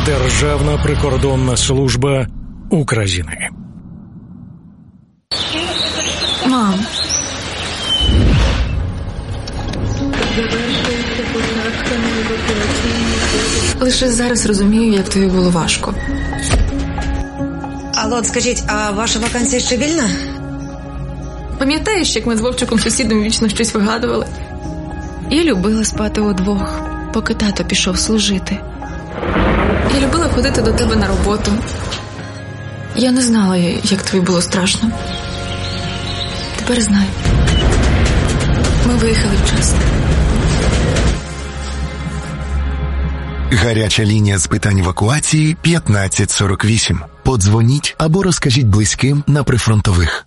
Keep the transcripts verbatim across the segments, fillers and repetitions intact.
Державна прикордонна служба України. Мам. Лише зараз розумію, як тобі було важко. Алло, скажіть, а ваша вакансія ще вільна? Пам'ятаєш, як ми з Вовчиком сусідом вічно щось вигадували? Я любила спати удвох, поки тато пішов служити. Я любила ходити до тебе на роботу. Я не знала, як тобі було страшно. Тепер знаю. Ми виїхали вчасно. Гаряча лінія з питань евакуації п'ятнадцять сорок вісім. Подзвоніть або розкажіть близьким на прифронтових.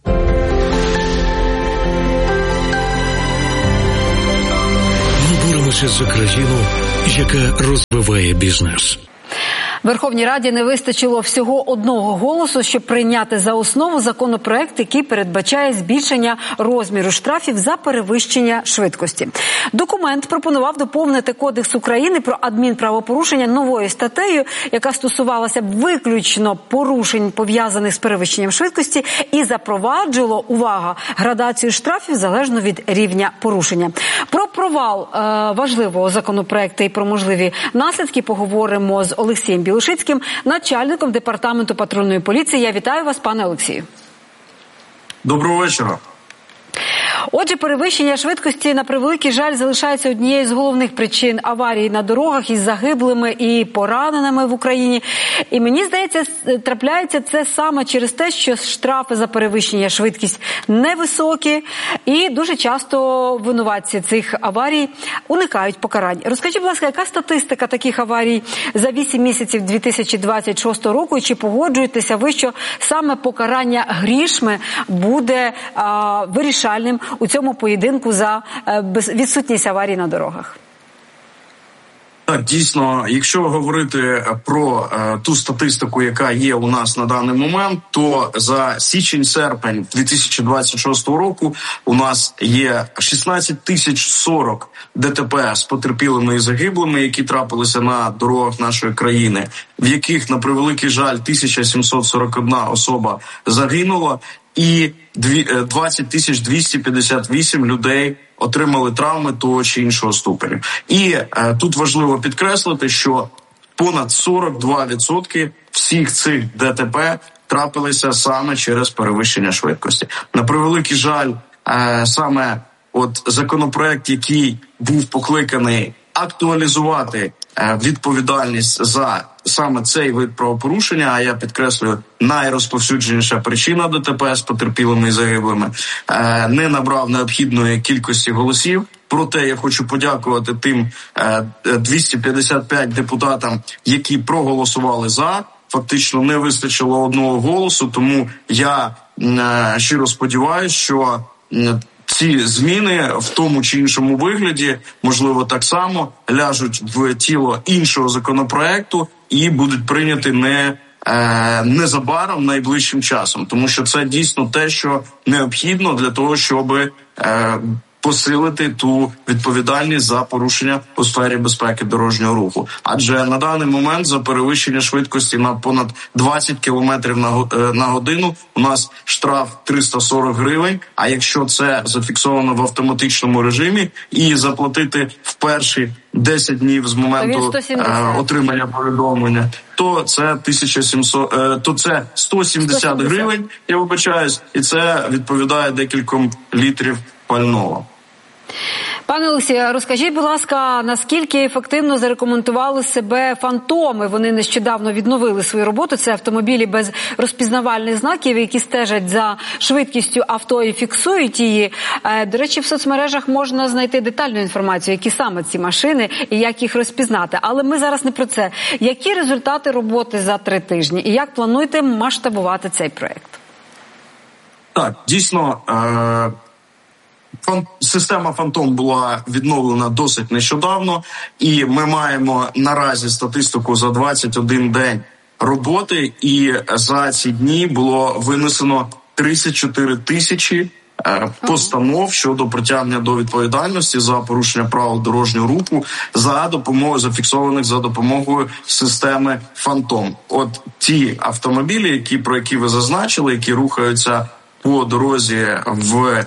Ми боремося за країну, яка розвиває бізнес. Верховній Раді не вистачило всього одного голосу, щоб прийняти за основу законопроект, який передбачає збільшення розміру штрафів за перевищення швидкості. Документ пропонував доповнити Кодекс України про адмінправопорушення новою статтею, яка стосувалася б виключно порушень, пов'язаних з перевищенням швидкості, і запроваджувало, увага, градацію штрафів залежно від рівня порушення. Про провал е, важливого законопроекту і про можливі наслідки поговоримо з Олексієм Білошицьким, начальником департаменту патрульної поліції. Я вітаю вас, пане Олексію. Доброго вечора. Отже, перевищення швидкості, на превеликий жаль, залишається однією з головних причин аварій на дорогах із загиблими і пораненими в Україні. І мені здається, трапляється це саме через те, що штрафи за перевищення швидкість невисокі, і дуже часто винуватці цих аварій уникають покарань. Розкажіть, будь ласка, яка статистика таких аварій за вісім місяців дві тисячі двадцять шостого року, і чи погоджуєтеся ви, що саме покарання грішми буде а, вирішальним у цьому поєдинку за відсутність аварій на дорогах? Так, дійсно, якщо говорити про е, ту статистику, яка є у нас на даний момент, то за січень-серпень дві тисячі двадцять шостого року у нас є шістнадцять тисяч сорок ДТП з потерпілими і загиблими, які трапилися на дорогах нашої країни, в яких, на превеликий жаль, тисяча сімсот сорок одна особа загинула, і двадцять тисяч двісті п'ятдесят вісім людей отримали травми того чи іншого ступеню. І е, тут важливо підкреслити, що понад сорок два відсотки всіх цих ДТП трапилися саме через перевищення швидкості. На превеликий жаль, е, саме от законопроект, який був покликаний актуалізувати е, відповідальність за саме цей вид правопорушення, а я підкреслюю, найрозповсюдженіша причина ДТП з потерпілими і загиблими, е, не набрав необхідної кількості голосів. Проте я хочу подякувати тим е, двісті п'ятдесят п'ять депутатам, які проголосували за. Фактично не вистачило одного голосу, тому я е, щиро сподіваюся, що е, ці зміни в тому чи іншому вигляді, можливо, так само ляжуть в тіло іншого законопроекту і будуть прийняті не е, незабаром, найближчим часом. Тому що це дійсно те, що необхідно для того, щоб е, посилити ту відповідальність за порушення у сфері безпеки дорожнього руху. Адже на даний момент за перевищення швидкості на понад двадцять кілометрів на годину у нас штраф триста сорок гривень, а якщо це зафіксовано в автоматичному режимі і заплатити в перші десять днів з моменту е, отримання повідомлення, то це тисяча сімсот, е, то це сто сімдесят гривень, я вибачаюсь, і це відповідає декільком літрів пального. Пане Олексію, розкажіть, будь ласка, наскільки ефективно зарекомендували себе фантоми? Вони нещодавно відновили свою роботу. Це автомобілі без розпізнавальних знаків, які стежать за швидкістю авто і фіксують її. До речі, в соцмережах можна знайти детальну інформацію, які саме ці машини і як їх розпізнати. Але ми зараз не про це. Які результати роботи за три тижні? І як плануєте масштабувати цей проєкт? Так, дійсно, е- система «Фантом» була відновлена досить нещодавно, і ми маємо наразі статистику за двадцять один день роботи, і за ці дні було винесено тридцять чотири тисячі постанов щодо притягнення до відповідальності за порушення правил дорожнього руху за допомогою зафіксованих за допомогою системи «Фантом». От ті автомобілі, які про які ви зазначили, які рухаються по дорозі в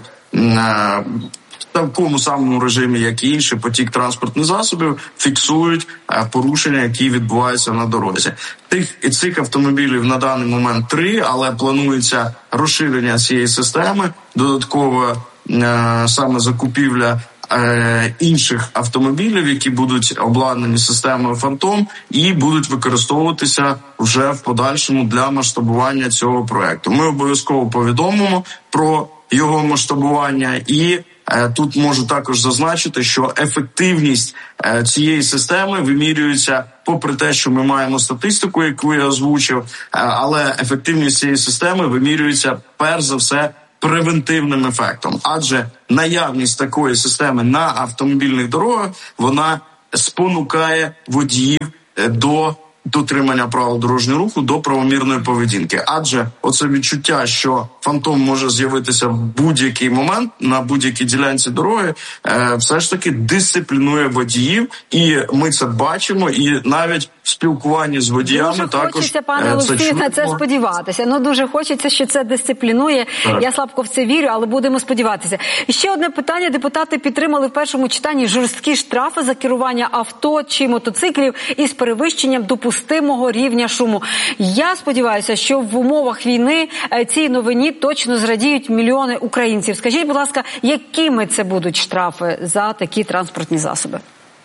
в такому самому режимі, як і інший потік транспортних засобів, фіксують порушення, які відбуваються на дорозі. Тих цих автомобілів на даний момент три, але планується розширення цієї системи, додатково е, саме закупівля е, інших автомобілів, які будуть обладнані системою «Фантом» і будуть використовуватися вже в подальшому для масштабування цього проекту. Ми обов'язково повідомимо про його масштабування і тут можу також зазначити, що ефективність цієї системи вимірюється, попри те, що ми маємо статистику, яку я озвучив, але ефективність цієї системи вимірюється перш за все превентивним ефектом. Адже наявність такої системи на автомобільних дорогах, вона спонукає водіїв до дотримання правил дорожнього руху, до правомірної поведінки. Адже оце відчуття, що «Фантом» може з'явитися в будь-який момент на будь-якій ділянці дороги, е, все ж таки дисциплінує водіїв, і ми це бачимо, і навіть в спілкуванні з водіями дуже також хочеться, пане Олексію, на це сподіватися. Ну, дуже хочеться, що це дисциплінує. Так. Я слабко в це вірю, але будемо сподіватися. І ще одне питання. Депутати підтримали в першому читанні жорсткі штрафи за керування авто чи мотоциклів із перевищенням допустимого рівня шуму. Я сподіваюся, що в умовах війни цій новині точно зрадіють мільйони українців. Скажіть, будь ласка, якими це будуть штрафи за такі транспортні засоби?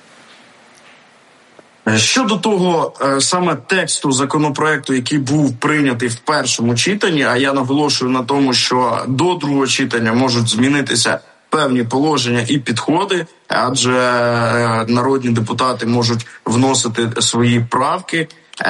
Щодо того саме тексту законопроекту, який був прийнятий в першому читанні, а я наголошую на тому, що до другого читання можуть змінитися певні положення і підходи, адже народні депутати можуть вносити свої правки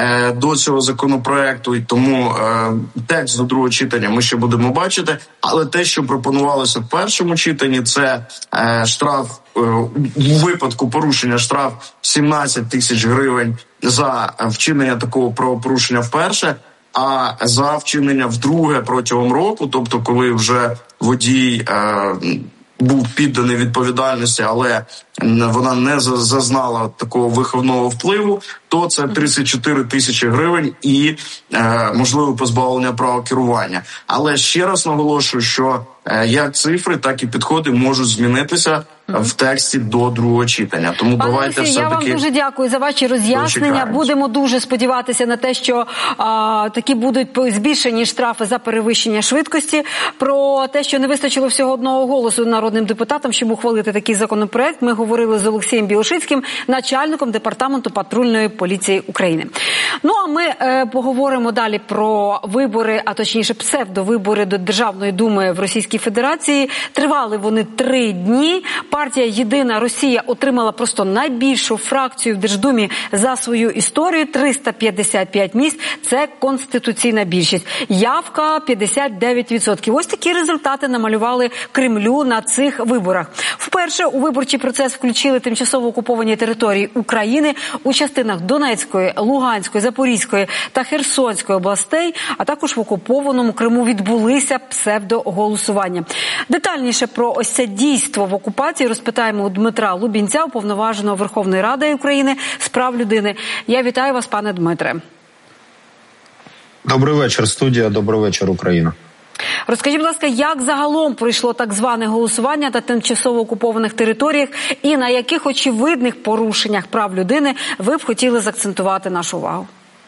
до цього законопроекту, і тому е, текст до другого читання ми ще будемо бачити. Але те, що пропонувалося в першому читанні, це е, штраф е, у випадку порушення штраф сімнадцять тисяч гривень за вчинення такого правопорушення вперше, а за вчинення вдруге протягом року, тобто коли вже водій е, був підданий відповідальності, але вона не зазнала такого виховного впливу, то це тридцять чотири тисячі гривень і е, можливе позбавлення права керування. Але ще раз наголошую, що е, як цифри, так і підходи можуть змінитися в тексті до другого читання. Тому Пане давайте Олексій, все-таки... я вам дуже дякую за ваші роз'яснення. Будемо дуже сподіватися на те, що а, такі будуть збільшені штрафи за перевищення швидкості. Про те, що не вистачило всього одного голосу народним депутатам, щоб ухвалити такий законопроект, ми говорили з Олексієм Білошицьким, начальником департаменту патрульної поліції України. Ну, а ми е, поговоримо далі про вибори, а точніше псевдовибори до Державної думи в Російській Федерації. Тривали вони три дні. Партія «Єдина Росія» отримала просто найбільшу фракцію в Держдумі за свою історію – триста п'ятдесят п'ять місць. Це конституційна більшість. Явка – п'ятдесят дев'ять відсотків. Ось такі результати намалювали Кремлю на цих виборах. Вперше у виборчий процес включили тимчасово окуповані території України у частинах Донецької, Луганської, Запорізької та Херсонської областей, а також в окупованому Криму відбулися псевдоголосування. Детальніше про ось це дійство в окупації розпитаємо у Дмитра Лубінця, уповноваженого Верховної Ради України з прав людини. Я вітаю вас, пане Дмитре. Добрий вечір, студія. Добрий вечір, Україна. Розкажіть, будь ласка, як загалом пройшло так зване голосування на тимчасово окупованих територіях і на яких очевидних порушеннях прав людини ви б хотіли заакцентувати нашу увагу?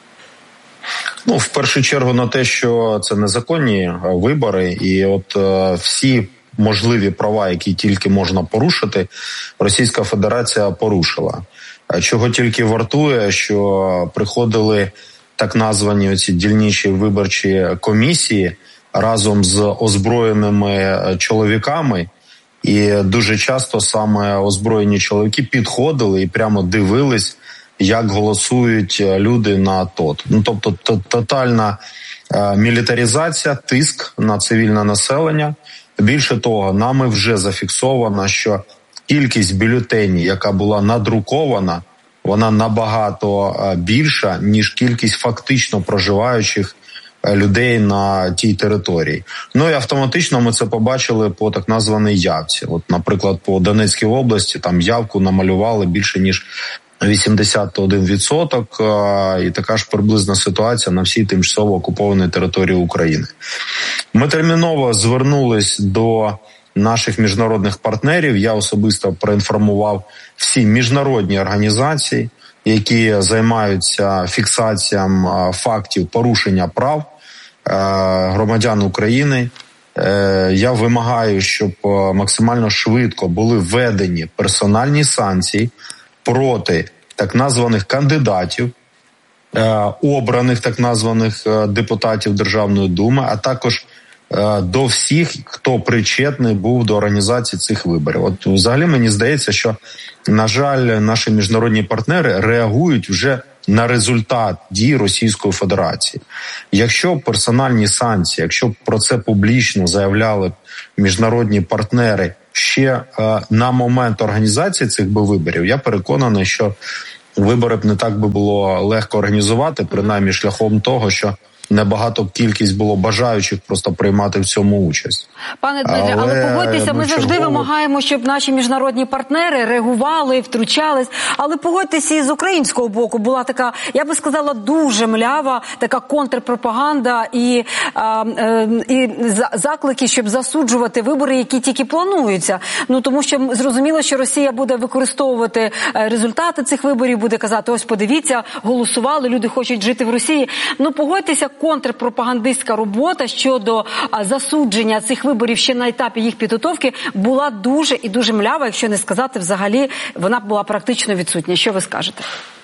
Ну, в першу чергу на те, що це незаконні вибори, і от е, всі можливі права, які тільки можна порушити, Російська Федерація порушила. Чого тільки вартує, що приходили так названі оці дільничі виборчі комісії разом з озброєними чоловіками, і дуже часто саме озброєні чоловіки підходили і прямо дивились, як голосують люди на ТОТ. Ну, тобто тотальна мілітаризація, тиск на цивільне населення. Більше того, нами вже зафіксовано, що кількість бюлетенів, яка була надрукована, вона набагато більша, ніж кількість фактично проживаючих людей на тій території. Ну і автоматично ми це побачили по так названій явці. От, наприклад, по Донецькій області там явку намалювали більше ніж вісімдесят один відсоток, і така ж приблизна ситуація на всій тимчасово окупованій території України. Ми терміново звернулись до наших міжнародних партнерів. Я особисто проінформував всі міжнародні організації, які займаються фіксацією фактів порушення прав громадян України. Я вимагаю, щоб максимально швидко були введені персональні санкції проти так названих кандидатів, обраних так названих депутатів Державної Думи, а також до всіх, хто причетний був до організації цих виборів. От взагалі мені здається, що, на жаль, наші міжнародні партнери реагують вже на результат дій Російської Федерації. Якщо персональні санкції, якщо про це публічно заявляли міжнародні партнери ще е, на момент організації цих би виборів, я переконаний, що вибори б не так би було легко організувати, принаймні шляхом того, що небагато кількість було бажаючих просто приймати в цьому участь. Пане Дмитре, але, але погодьтеся, ми завжди чергово... вимагаємо, щоб наші міжнародні партнери реагували, втручались, але погодьтеся, і з українського боку була така, я би сказала, дуже млява така контрпропаганда і, а, і заклики, щоб засуджувати вибори, які тільки плануються. Ну, тому що зрозуміло, що Росія буде використовувати результати цих виборів, буде казати, ось подивіться, голосували, люди хочуть жити в Росії. Ну, погодьтеся, контрпропагандистська робота щодо а, засудження цих виборів ще на етапі їх підготовки була дуже і дуже млява, якщо не сказати взагалі, вона була практично відсутня. Що ви скажете?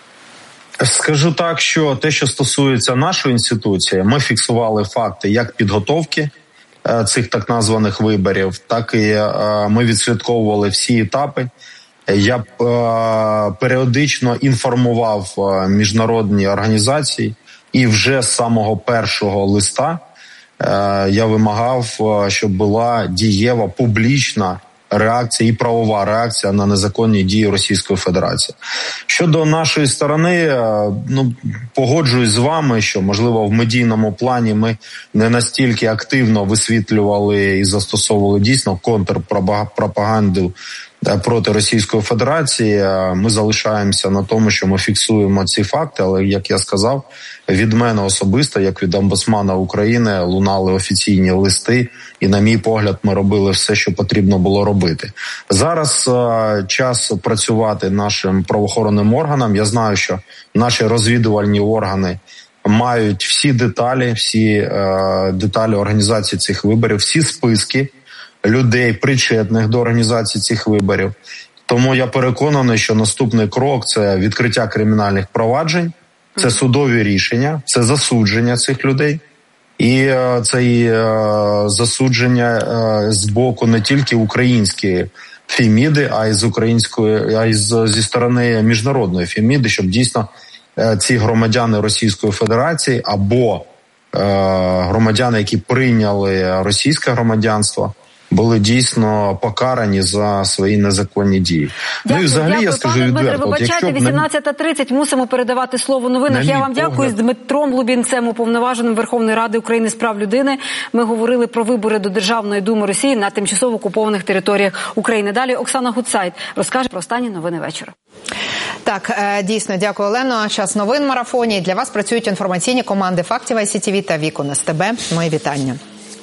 Скажу так, що те, що стосується нашої інституції, ми фіксували факти як підготовки е, цих так названих виборів, так і е, ми відслідковували всі етапи. Я е, періодично інформував е, міжнародні організації, і вже з самого першого листа е, я вимагав, щоб була дієва, публічна реакція і правова реакція на незаконні дії Російської Федерації. Щодо нашої сторони, е, ну, погоджуюсь з вами, що, можливо, в медійному плані ми не настільки активно висвітлювали і застосовували дійсно контрпропаганду проти Російської Федерації. Ми залишаємося на тому, що ми фіксуємо ці факти, але, як я сказав, від мене особисто, як від омбудсмана України, лунали офіційні листи, і, на мій погляд, ми робили все, що потрібно було робити. Зараз е, час працювати нашим правоохоронним органам. Я знаю, що наші розвідувальні органи мають всі деталі, всі е, деталі організації цих виборів, всі списки людей, причетних до організації цих виборів. Тому я переконаний, що наступний крок – це відкриття кримінальних проваджень, це судові рішення, це засудження цих людей. І це і засудження з боку не тільки української Феміди, а й з української, а й зі сторони міжнародної Феміди, щоб дійсно ці громадяни Російської Федерації або громадяни, які прийняли російське громадянство, були дійсно покарані за свої незаконні дії. Дякую, ну і взагалі дякую, я скажу пане відверто. Дмитре, вибачайте, вісімнадцята тридцять, мусимо передавати слово новинах. Я вам дякую. З Дмитром Лубінцем, уповноваженим Верховної Ради України з прав людини. Ми говорили про вибори до Державної думи Росії на тимчасово окупованих територіях України. Далі Оксана Гуцайт розкаже про останні новини вечора. Так, дійсно, дякую, Олено. Час новин в марафоні. Для вас працюють інформаційні команди «Фактів ай сі ті ві» та «Вікон СТБ». Мої вітання.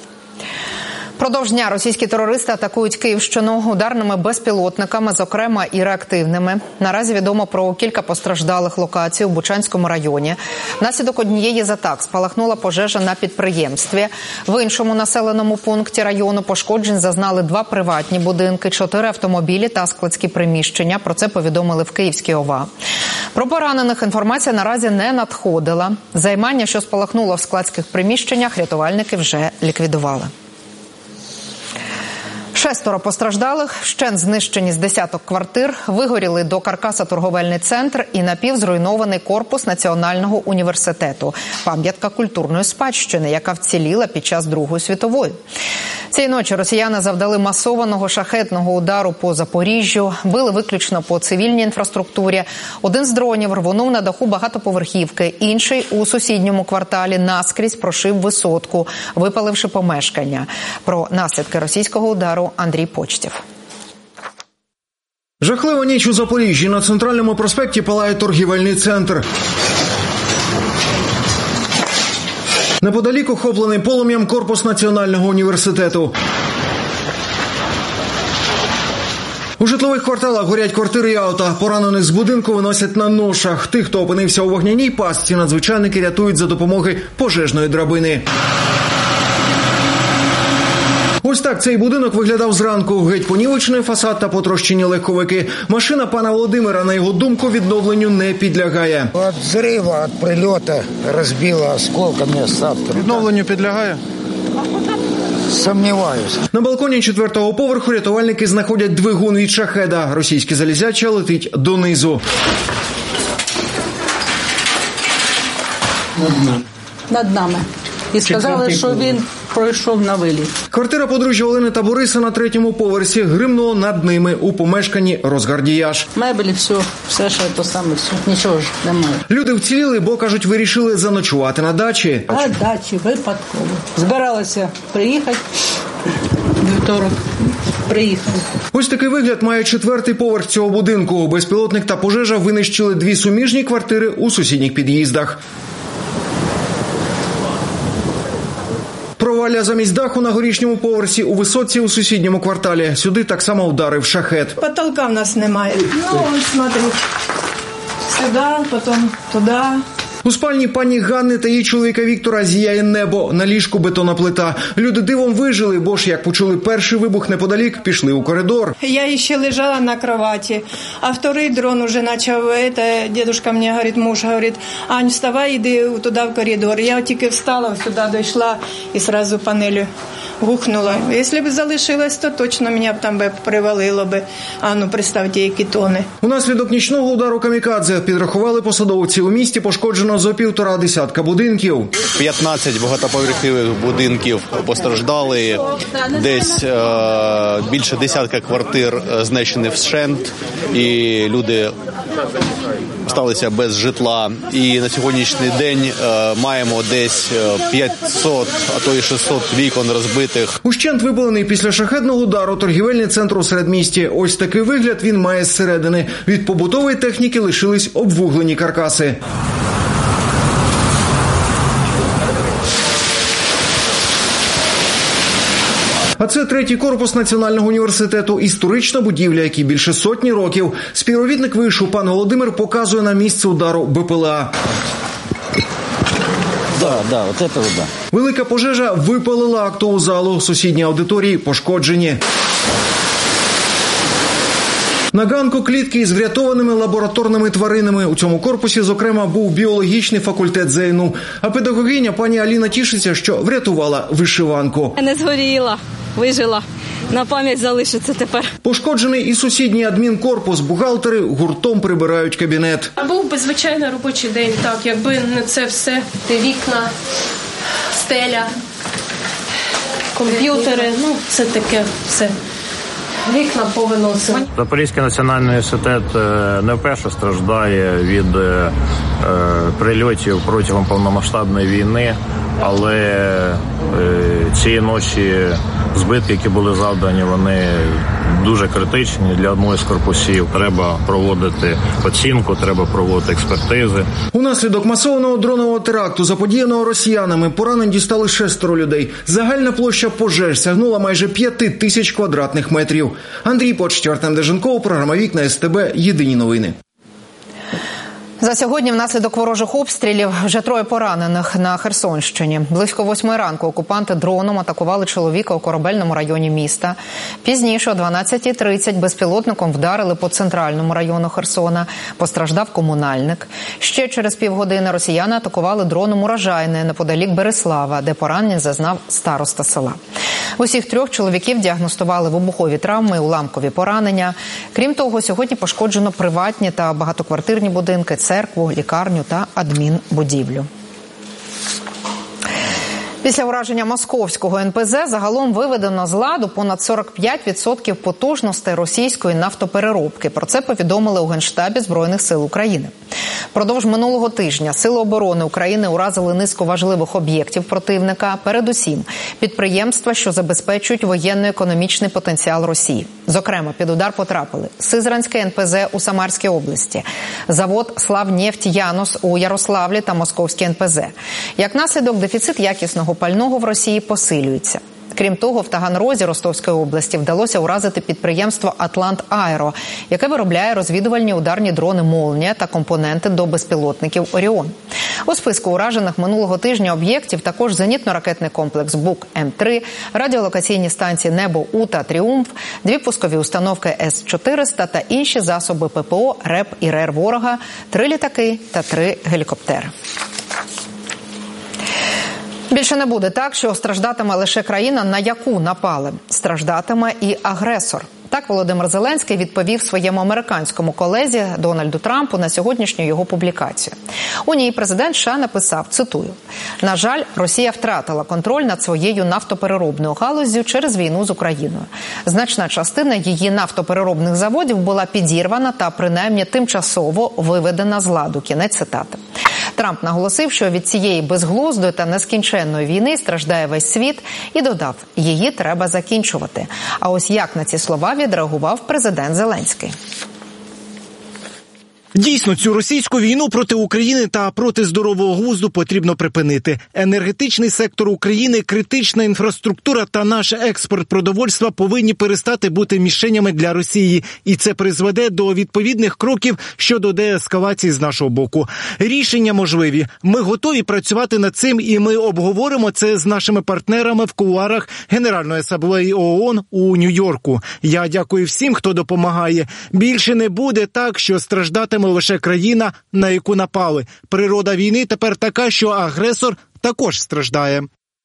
Продовж дня російські терористи атакують Київщину ударними безпілотниками, зокрема і реактивними. Наразі відомо про кілька постраждалих локацій у Бучанському районі. Внаслідок однієї з атак спалахнула пожежа на підприємстві. В іншому населеному пункті району пошкоджень зазнали два приватні будинки, чотири автомобілі та складські приміщення. Про це повідомили в Київській ОВА. Про поранених інформація наразі не надходила. Займання, що спалахнуло в складських приміщеннях, рятувальники вже ліквідували. Шестеро постраждалих, вщент знищені з десяток квартир, вигоріли до каркаса торговельний центр і напівзруйнований корпус Національного університету. Пам'ятка культурної спадщини, яка вціліла під час Другої світової. Цієї ночі росіяни завдали масованого шахетного удару по Запоріжжю, били виключно по цивільній інфраструктурі. Один з дронів рвонув на даху багатоповерхівки, інший у сусідньому кварталі наскрізь прошив висотку, випаливши помешкання. Про наслідки російського удару Андрій Почтєв. Жахлива ніч у Запоріжжі. На центральному проспекті палає торгівельний центр. Неподалік охоплений полум'ям корпус Національного університету. У житлових кварталах горять квартири і авто. Поранених з будинку виносять на ношах. Тих, хто опинився у вогняній пастці, надзвичайники рятують за допомогою пожежної драбини. Ось так цей будинок виглядав зранку. Геть понівечений фасад та потрощені легковики. Машина пана Володимира, на його думку, відновленню не підлягає. Від взриву, від прильоту розбило осколками осадки. Відновленню підлягає? Сумніваюся. На балконі четвертого поверху рятувальники знаходять двигун від шахеда. Російське залізяча летить донизу. Над нами. І сказали, що він пройшов на виліт. Квартира подружжя Олени та Бориса на третьому поверсі. Гримнуло над ними. У помешканні розгардіяж. Мебелі, все, все ще то саме, все. Нічого ж немає. Люди вціліли, бо, кажуть, вирішили заночувати на дачі. На дачі, випадково. Збиралися приїхати. Вівторок приїхали. Ось такий вигляд має четвертий поверх цього будинку. Безпілотник та пожежа винищили дві суміжні квартири у сусідніх під'їздах. Провалля замість даху на горішньому поверсі у висотці у сусідньому кварталі. Сюди так само вдарив шахет. Потолка в нас немає. Ну, ось, смотри. Сюди, потім туди. У спальні пані Ганни та її чоловіка Віктора зіяє небо. На ліжку бетонна плита. Люди дивом вижили, бо ж, як почули перший вибух неподалік, пішли у коридор. Я ще лежала на кроваті, а вторий дрон уже почав, это, дедушка мені говорить, муж говорить, Ань, вставай, іди туди в коридор. Я тільки встала, сюди дійшла і одразу панелю гухнула. Якщо б залишилось, то точно мене б там би привалило би. А ну, представте, які тони. Унаслідок нічного удару камікадзе підрахували посадовці. У місті пошкоджено зо півтора десятка будинків. п'ятнадцять багатоповерхових будинків постраждали, десь е, більше десятка квартир знищені вщент, і люди залишилися без житла. І на сьогоднішній день е, маємо десь п'ятсот, а то і шістсот вікон розбитих. Ущент випалений після шахедного удару торгівельний центр у середмісті. Ось такий вигляд він має зсередини. Від побутової техніки лишились обвуглені каркаси. А це третій корпус Національного університету. Історична будівля, якій більше сотні років. Співробітник вишу пан Володимир показує на місце удару БПЛА. Да, да, от этого, да. Велика пожежа випалила актову залу. Сусідні аудиторії пошкоджені. На ганку клітки із врятованими лабораторними тваринами. У цьому корпусі, зокрема, був біологічний факультет ЗНУ. А педагогиня пані Аліна тішиться, що врятувала вишиванку. Не згоріла, вижила. На пам'ять залишиться тепер. Пошкоджений і сусідній адмінкорпус. Бухгалтери гуртом прибирають кабінет. Був би звичайний робочий день, так, якби не це все, вікна, стеля, комп'ютери, ну, це таке все. Вікна повиносили. Запорізький національний університет не вперше страждає від е, прильотів протягом повномасштабної війни, але е, цієї ночі збитки, які були завдані, вони дуже критичні для одного з корпусів. Треба проводити оцінку, треба проводити експертизи. Унаслідок масованого дронового теракту, заподіяного росіянами, поранень дістали шестеро людей. Загальна площа пожеж сягнула майже п'яти тисяч квадратних метрів. Андрій Почтєв, Артем Деженков, програма «Вікна ес те бе», єдині новини. За сьогодні внаслідок ворожих обстрілів вже троє поранених на Херсонщині. Близько восьмої ранку окупанти дроном атакували чоловіка у Корабельному районі міста. Пізніше о дванадцятій тридцять безпілотником вдарили по центральному району Херсона. Постраждав комунальник. Ще через півгодини росіяни атакували дроном Урожайне неподалік Береслава, де поранень зазнав староста села. Усіх трьох чоловіків діагностували вибухові травми, уламкові поранення. Крім того, сьогодні пошкоджено приватні та багатоквартирні будинки, церкву, лікарню та адмінбудівлю. Після ураження московського ен пе зе загалом виведено з ладу понад сорок п'ять відсотків потужностей російської нафтопереробки. Про це повідомили у Генштабі Збройних сил України. Продовж минулого тижня Сили оборони України уразили низку важливих об'єктів противника, передусім підприємства, що забезпечують воєнно-економічний потенціал Росії. Зокрема, під удар потрапили Сизранське ен пе зе у Самарській області, завод «Славнефть Янус» у Ярославлі та Московський ен пе зе. Як наслідок, дефіцит якісного пального в Росії посилюється. Крім того, в Таганрозі Ростовської області вдалося уразити підприємство «Атлант-Аеро», яке виробляє розвідувальні ударні дрони «Молнія» та компоненти до безпілотників «Оріон». У списку уражених минулого тижня об'єктів також зенітно-ракетний комплекс «Бук Ем три», радіолокаційні станції «Небо-У» та «Тріумф», дві пускові установки С чотириста та інші засоби пе пе о, РЕП і РЕР ворога, три літаки та три гелікоптери. Більше не буде так, що страждатиме лише країна, на яку напали. Страждатиме і агресор. Так Володимир Зеленський відповів своєму американському колезі Дональду Трампу на сьогоднішню його публікацію. У ній президент США написав, цитую, «На жаль, Росія втратила контроль над своєю нафтопереробною галуззю через війну з Україною. Значна частина її нафтопереробних заводів була підірвана та принаймні тимчасово виведена з ладу». Кінець цитати. Трамп наголосив, що від цієї безглуздої та нескінченної війни страждає весь світ і додав, її треба закінчувати. А ось як на ці слова відреагував президент Зеленський. Дійсно, цю російську війну проти України та проти здорового глузду потрібно припинити. Енергетичний сектор України, критична інфраструктура та наш експорт продовольства повинні перестати бути мішенями для Росії. І це призведе до відповідних кроків щодо деескалації з нашого боку. Рішення можливі. Ми готові працювати над цим і ми обговоримо це з нашими партнерами в кулуарах Генеральної асамблеї ООН у Нью-Йорку. Я дякую всім, хто допомагає. Більше не буде так, що страждатиме лише країна, на яку напали. Природа війни тепер така, що агресор також страждає.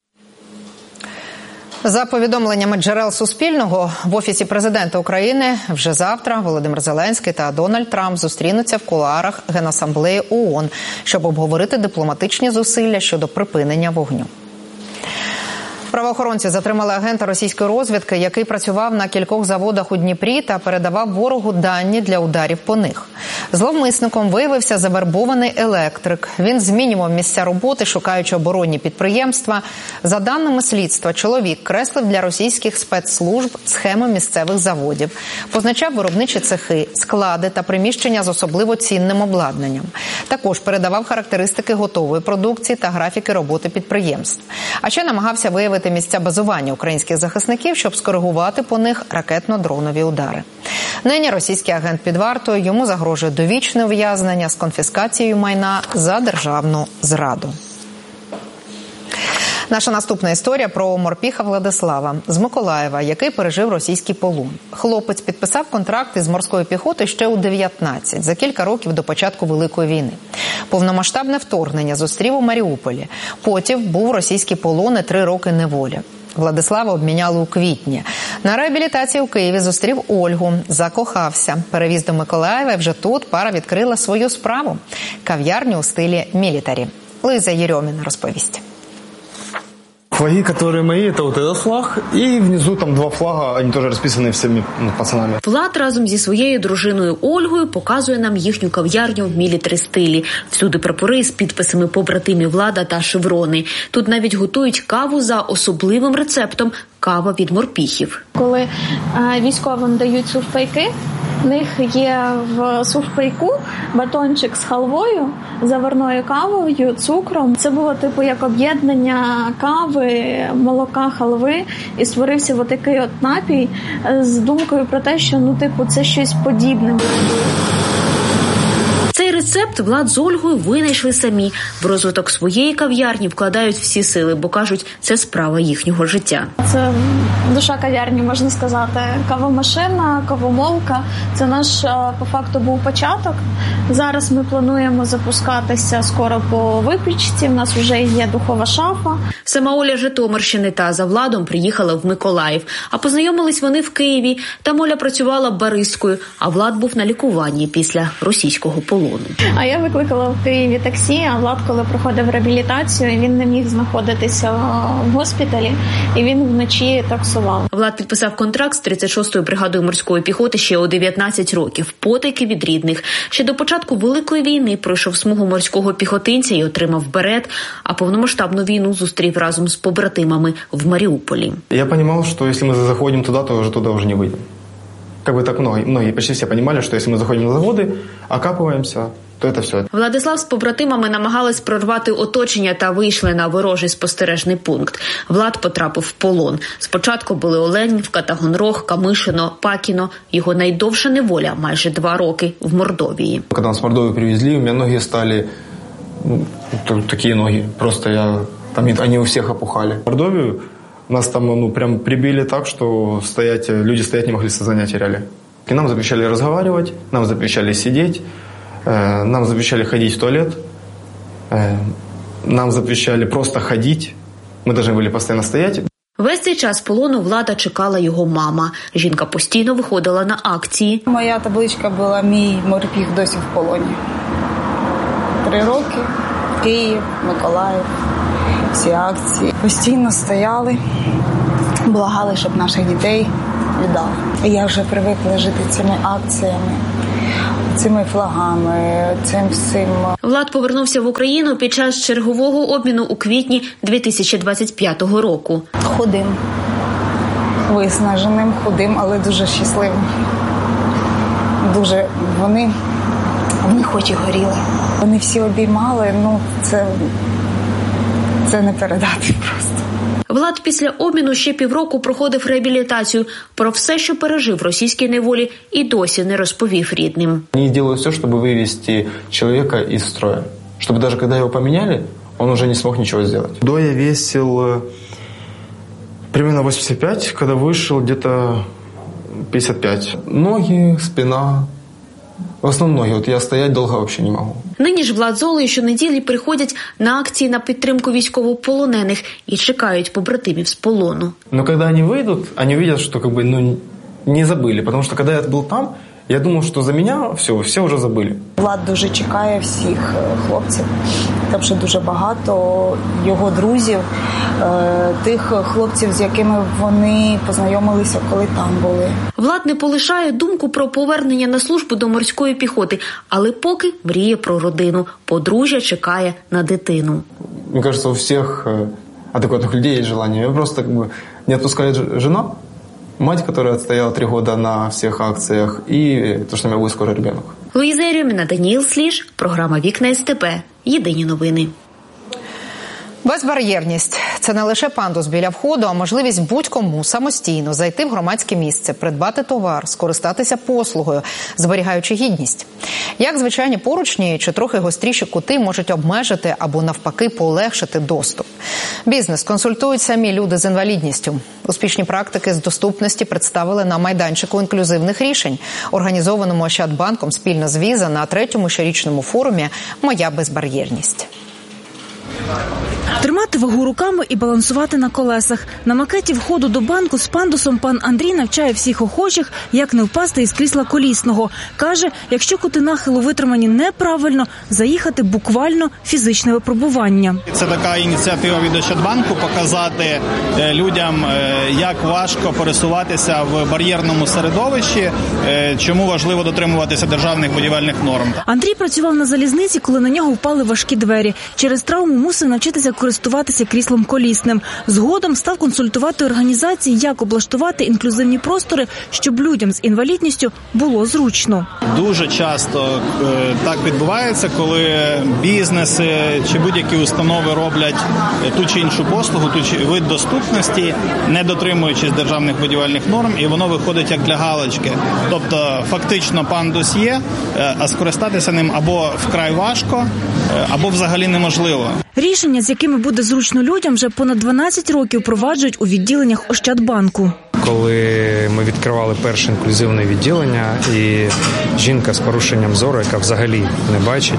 За повідомленнями джерел Суспільного, в Офісі президента України вже завтра Володимир Зеленський та Дональд Трамп зустрінуться в кулуарах Генасамблеї ООН, щоб обговорити дипломатичні зусилля щодо припинення вогню. Правоохоронці затримали агента російської розвідки, який працював на кількох заводах у Дніпрі та передавав ворогу дані для ударів по них. Зловмисником виявився завербований електрик. Він змінював місця роботи, шукаючи оборонні підприємства. За даними слідства, чоловік креслив для російських спецслужб схеми місцевих заводів. Позначав виробничі цехи, склади та приміщення з особливо цінним обладнанням. Також передавав характеристики готової продукції та графіки роботи підприємств. А ще намагався виявити місця базування українських захисників, щоб скоригувати по них ракетно-дронові удари. Нині російський агент під вартою, йому загрожує довічне ув'язнення з конфіскацією майна за державну зраду. Наша наступна історія про морпіха Владислава з Миколаєва, який пережив російський полон. Хлопець підписав контракт із морської піхоти ще у дев'ятнадцять, за кілька років до початку Великої війни. Повномасштабне вторгнення зустрів у Маріуполі. Потім був російський полон і три роки неволі. Владислава обміняли у квітні. На реабілітації у Києві зустрів Ольгу, закохався. Перевіз до Миколаєва, і вже тут пара відкрила свою справу – кав'ярню у стилі мілітарі. Лиза Єрьоміна розповість. Флаги, которые мои, это вот этот флаг, и внизу там два флага, они тоже расписаны всеми пацанами. Влад разом зі своєю дружиною Ольгою показує нам їхню кав'ярню в мілітарі стилі. Всюди прапори з підписами побратимів Влада та шеврони. Тут навіть готують каву за особливим рецептом – кава від морпіхів. Коли е, військовим дають сувпайки, в них є в сувпайку батончик з халвою, заварною кавою, цукром. Це було типу як об'єднання кави, молока, халви, і створився отакий от напій з думкою про те, що ну типу це щось подібне. Цей рецепт рецепт Влад з Ольгою винайшли самі. В розвиток своєї кав'ярні вкладають всі сили, бо кажуть, це справа їхнього життя. Це душа кав'ярні, можна сказати. Кавомашина, кавомолка – це наш, по факту, був початок. Зараз ми плануємо запускатися скоро по випічці. У нас вже є духова шафа. Сама Оля з Житомирщини та за Владом приїхала в Миколаїв. А познайомились вони в Києві. Там Оля працювала баристкою, а Влад був на лікуванні після російського полону. А я викликала в Києві таксі, а Влад, коли проходив реабілітацію, він не міг знаходитися в госпіталі, і він вночі таксував. Влад підписав контракт з тридцять шостою бригадою морської піхоти ще у дев'ятнадцять років, потайки від рідних. Ще до початку Великої війни пройшов смугу морського піхотинця і отримав берет, а повномасштабну війну зустрів разом з побратимами в Маріуполі. Я розумів, що якщо ми заходимо туди, то вже туди вже не вийдемо. Как бы так многие, многие, почти все понимали, что если мы заходим на заводы, окапываемся, то это все. Владислав з побратимами намагались прорвати оточення та вийшли на ворожий спостережний пункт. Влад потрапив в полон. Спочатку були Оленівка, Таганрог, Камишино, Пакіно. Його найдовша неволя – майже два роки в Мордовії. Коли нас в Мордовію привезли, у мене ноги стали, ну, такі ноги, просто я, там вони у всіх опухали. В Мордовію нас там, ну, прям прибили так, что стоять, люди стоять не могли, сознание теряли. И нам запрещали разговаривать, нам запрещали сидеть, э, нам запрещали ходить в туалет, э, нам запрещали просто ходить. Мы должны были постоянно стоять. Весь цей час полону Влада чекала його мама. Жінка постійно виходила на акції. Моя табличка була «Мій морпіг досі в полоні». Три роки, Київ, Миколаїв. Всі акції постійно стояли, благали, щоб наших дітей віддали. Я вже привикла жити цими акціями, цими флагами, цим всім. Влад повернувся в Україну під час чергового обміну у квітні дві тисячі двадцять п'ятого року. Худим, виснаженим, худим, але дуже щасливим. Дуже вони, вони хоч і горіли. Вони всі обіймали, ну це... Це не передати просто. Влад після обміну ще півроку проходив реабілітацію. Про все, що пережив в російській неволі, і досі не розповів рідним. Вони роблять все, щоб вивести чоловіка із строю. Щоб навіть коли його поміняли, він вже не змог нічого зробити. До я весив примерно вісімдесят п'ять, коли вийшов десь п'ятдесят п'ять. Ноги, спина. В основному ноги. От я стояти довго взагалі не можу. Нині ж Влад з Олею щонеділі приходять на акції на підтримку військовополонених і чекають побратимів з полону. Но коли вони вийдуть, вони бачать, що как бы, ну, не забыли. Тому що коли я був там, я думав, що за мене все, всі вже забыли. Влад дуже чекає всіх хлопців. Там ще дуже багато його друзів, тих хлопців, з якими вони познайомилися, коли там були. Влад не полишає думку про повернення на службу до морської піхоти, але поки мріє про родину. Подружжя чекає на дитину. Мені кажется, у всіх адекватних людей є бажання. Просто как бы, не відпускає жена, мать, которая отстояла три года на всіх акціях, і то, що у мене буде скоро ребенок. Луїза Єрьоміна, Даніїл Сліж, програма «Вікна СТБ». Єдині новини. Безбар'єрність – це не лише пандус біля входу, а можливість будь-кому самостійно зайти в громадське місце, придбати товар, скористатися послугою, зберігаючи гідність. Як звичайні поручні чи трохи гостріші кути можуть обмежити або навпаки полегшити доступ. Бізнес консультують самі люди з інвалідністю. Успішні практики з доступності представили на майданчику інклюзивних рішень, організованому Ощадбанком спільно з Віза на третьому щорічному форумі «Моя безбар'єрність». Тримати вагу руками і балансувати на колесах. На макеті входу до банку з пандусом пан Андрій навчає всіх охочих, як не впасти із крісла колісного. Каже, якщо кути нахилу витримані неправильно, заїхати буквально фізичне випробування. Це така ініціатива від Ощадбанку – показати людям, як важко пересуватися в бар'єрному середовищі, чому важливо дотримуватися державних будівельних норм. Андрій працював на залізниці, коли на нього впали важкі двері. Через травму мусив мусив навчитися користуватися кріслом колісним. Згодом став консультувати організації, як облаштувати інклюзивні простори, щоб людям з інвалідністю було зручно. Дуже часто е, так відбувається, коли бізнеси чи будь-які установи роблять ту чи іншу послугу, ту чи вид доступності, не дотримуючись державних будівельних норм, і воно виходить як для галочки. Тобто фактично пандус є, а скористатися ним або вкрай важко, або взагалі неможливо. Рішення, з якими буде зручно людям, вже понад дванадцять років впроваджують у відділеннях Ощадбанку. Коли ми відкривали перше інклюзивне відділення, і жінка з порушенням зору, яка взагалі не бачить,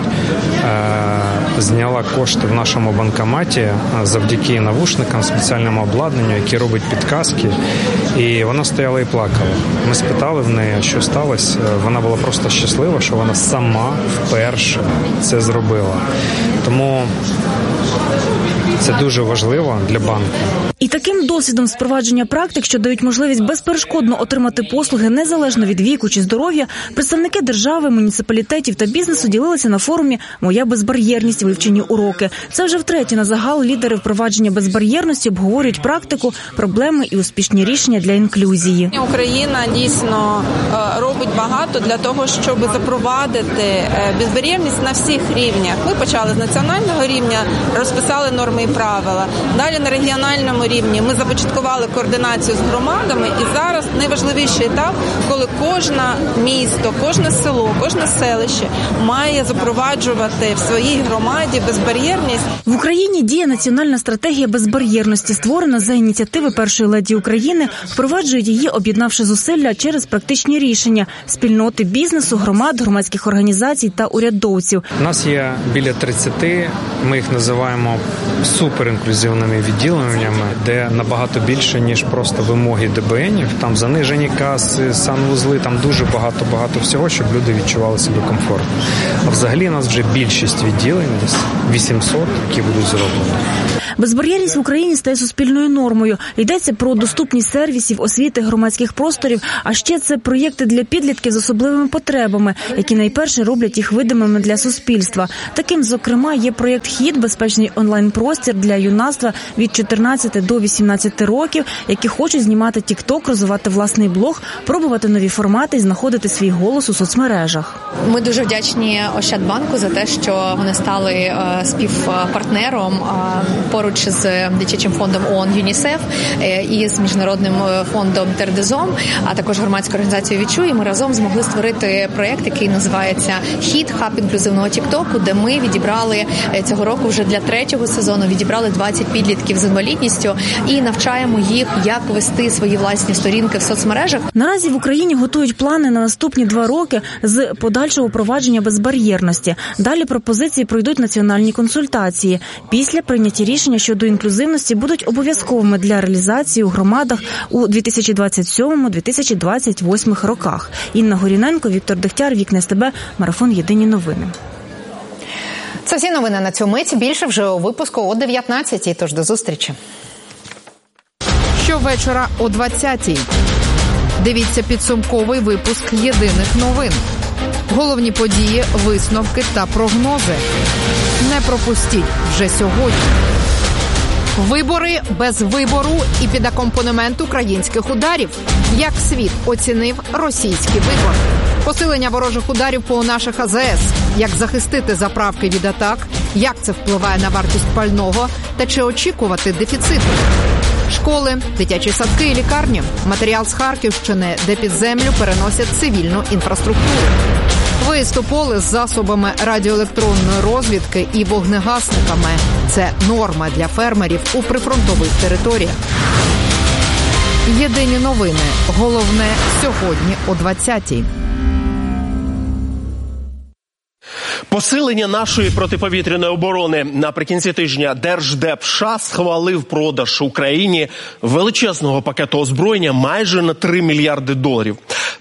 зняла кошти в нашому банкоматі завдяки навушникам, спеціальному обладнанню, яке робить підказки, і вона стояла і плакала. Ми спитали в неї, що сталося. Вона була просто щаслива, що вона сама вперше це зробила. Тому це дуже важливо для банку. І таким досвідом впровадження практик, що дають можливість безперешкодно отримати послуги незалежно від віку чи здоров'я, представники держави, муніципалітетів та бізнесу ділилися на форумі «Моя безбар'єрність. Вивчені уроки». Це вже втретє на загал лідери впровадження безбар'єрності обговорюють практику, проблеми і успішні рішення для інклюзії. Україна дійсно робить багато для того, щоб запровадити безбар'єрність на всіх рівнях. Ми почали з національного рівня, розписали норми і правила. Далі на регіональному рівні ми започаткували координацію з громадами, і зараз найважливіший етап, коли кожне місто, кожне село, кожне селище має запроваджувати в своїй громаді безбар'єрність. В Україні діє національна стратегія безбар'єрності, створена за ініціативи першої леді України, впроваджують її, об'єднавши зусилля через практичні рішення спільноти бізнесу, громад, громадських організацій та урядовців. У нас є біля тридцяти, ми їх називаємо суперінклюзивними відділеннями, де набагато більше, ніж просто вимоги ДБНів. Там занижені каси, санвузли, там дуже багато-багато всього, щоб люди відчували себе комфортно. А взагалі у нас вже більшість відділень, десь вісімсот, які будуть зроблені. Безбар'єрність в Україні стає суспільною нормою. Йдеться про доступність сервісів, освіти, громадських просторів, а ще це проєкти для підлітків з особливими потребами, які найперше роблять їх видимими для суспільства. Таким, зокрема, є проєкт «Хід» – безпечний онлайн-простір для юнацтва від чотирнадцяти до вісімнадцяти років, які хочуть знімати тік-ток, розвивати власний блог, пробувати нові формати і знаходити свій голос у соцмережах. Ми дуже вдячні Ощадбанку за те, що вони стали співпартнером поруч з дитячим фондом ООН ЮНІСЕФ і з міжнародним фондом Тердезом, а також громадською організацією «Відчуй». І ми разом змогли створити проєкт, який називається «Хід» – хаб інклюзивного тік-току, де ми відібрали цього року вже для третього сезону відібрали двадцять підлітків з інвалідністю і навчаємо їх, як вести свої власні сторінки в соцмережах. Наразі в Україні готують плани на наступні два роки з подальшого впровадження безбар'єрності. Далі пропозиції пройдуть національні консультації. Після прийняті рішення щодо інклюзивності будуть обов'язковими для реалізації у громадах у дві тисячі двадцять сьомому - дві тисячі двадцять восьмому роках. Інна Горіненко, Віктор Дегтяр, Вікна СТБ, Марафон Єдині новини. Це всі новини на цю мить. Більше вже у випуску о дев'ятнадцятій, тож до зустрічі. Щовечора о двадцятій. Дивіться підсумковий випуск Єдиних новин. Головні події, висновки та прогнози. Не пропустіть вже сьогодні. Вибори без вибору і під акомпанемент українських ударів. Як світ оцінив російські вибори. Посилення ворожих ударів по наших А З С. Як захистити заправки від атак. Як це впливає на вартість пального. Та чи очікувати дефіциту. Школи, дитячі садки і лікарні. Матеріал з Харківщини, де під землю переносять цивільну інфраструктуру. Виїзд у поле з засобами радіоелектронної розвідки і вогнегасниками. Це норма для фермерів у прифронтових територіях. Єдині новини. Головне сьогодні о двадцятій. Посилення нашої протиповітряної оборони. Наприкінці тижня Держдеп США схвалив продаж Україні величезного пакету озброєння майже на три мільярди доларів.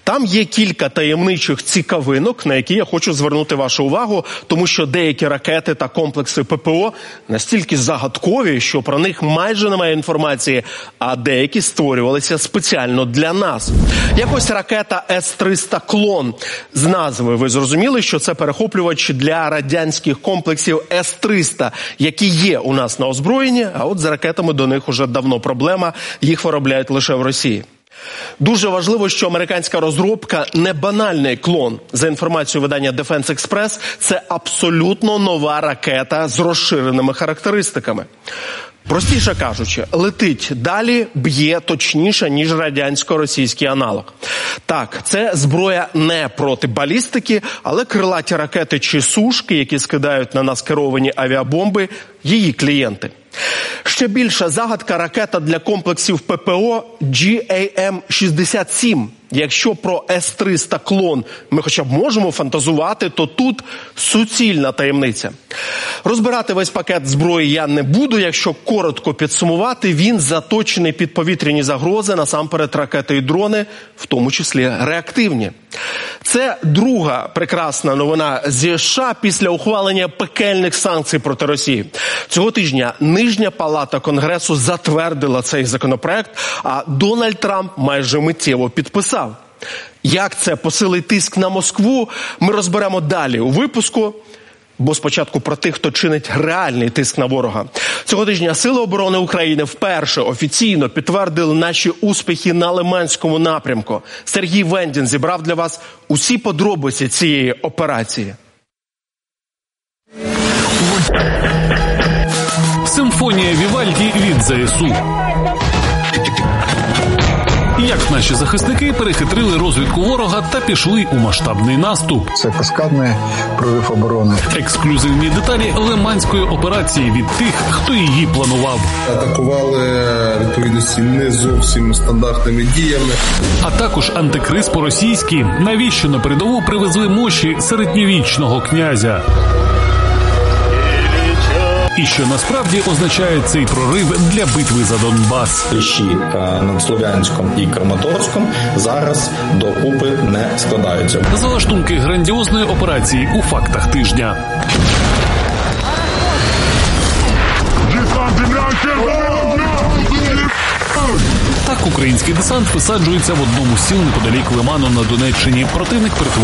Там є кілька таємничих цікавинок, на які я хочу звернути вашу увагу, тому що деякі ракети та комплекси ППО настільки загадкові, що про них майже немає інформації, а деякі створювалися спеціально для нас. Якось ракета С триста «Клон». З назви ви зрозуміли, що це перехоплювач для радянських комплексів С триста, які є у нас на озброєнні, а от з ракетами до них уже давно проблема, їх виробляють лише в Росії. Дуже важливо, що американська розробка не банальний клон. За інформацією видання Defense Express, це абсолютно нова ракета з розширеними характеристиками. Простіше кажучи, летить далі, б'є точніше, ніж радянсько-російський аналог. Так, це зброя не проти балістики, але крилаті ракети чи сушки, які скидають на нас керовані авіабомби, її клієнти. Ще більша загадка – ракета для комплексів ППО Джі Ей Ем шістдесят сім. Якщо про С триста «Клон» ми хоча б можемо фантазувати, то тут суцільна таємниця. Розбирати весь пакет зброї я не буду. Якщо коротко підсумувати, він заточений під повітряні загрози, насамперед ракети і дрони, в тому числі реактивні. Це друга прекрасна новина зі США після ухвалення пекельних санкцій проти Росії. Цього тижня Нижня палата Конгресу затвердила цей законопроект, а Дональд Трамп майже миттєво підписав. Як це посилить тиск на Москву, ми розберемо далі у випуску. Бо спочатку про тих, хто чинить реальний тиск на ворога. Цього тижня Сили оборони України вперше офіційно підтвердили наші успіхи на Лиманському напрямку. Сергій Вендін зібрав для вас усі подробиці цієї операції. Симфонія Вівальді від Зе Ес У. Як наші захисники перехитрили розвідку ворога та пішли у масштабний наступ. Це каскадний прорив оборони. Ексклюзивні деталі Лиманської операції від тих, хто її планував. Атакували відповідності не зовсім стандартними діями. А також антикриз по-російськи. Навіщо на передову привезли мощі середньовічного князя? І що насправді означає цей прорив для битви за Донбас. Кліщі над Слов'янськом і Краматорськом зараз докупи не складаються. Залаштунки грандіозної операції у фактах тижня. Так український десант висаджується в одному з сіл неподалік Лиману на Донеччині. Противник перетворює